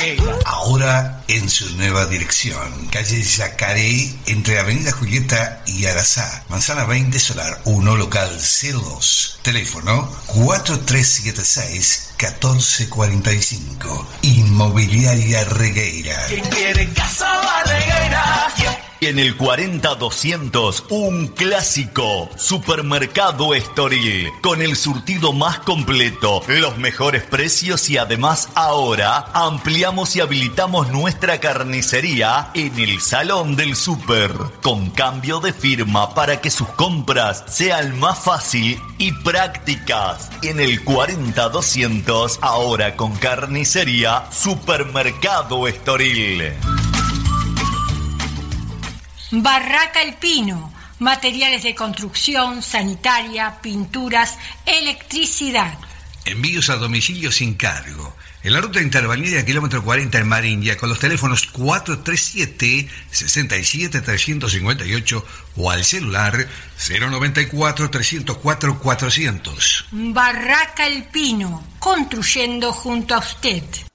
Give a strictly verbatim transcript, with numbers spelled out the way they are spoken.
Regueira. Ahora en su nueva dirección. Calle Yacaré, entre Avenida Julieta y Arazá. Manzana veinte, Solar uno, local cero dos. Teléfono cuatro tres siete seis, uno cuatro cuatro cinco. Inmobiliaria Regueira. ¿Quién quiere casa va Regueira? En el cuarenta doscientos, un clásico, Supermercado Estoril, con el surtido más completo, los mejores precios y además ahora ampliamos y habilitamos nuestra carnicería en el Salón del Súper, con cambio de firma para que sus compras sean más fácil y prácticas. En el cuarenta doscientos, ahora con carnicería, Supermercado Estoril. Barraca El Pino, materiales de construcción, sanitaria, pinturas, electricidad. Envíos a domicilio sin cargo. En la ruta interbalnearia kilómetro cuarenta en Marinilla, con los teléfonos cuatro tres siete, seis siete tres cinco ocho o al celular cero noventa y cuatro, trescientos cuatro, cuatrocientos. Barraca El Pino, construyendo junto a usted.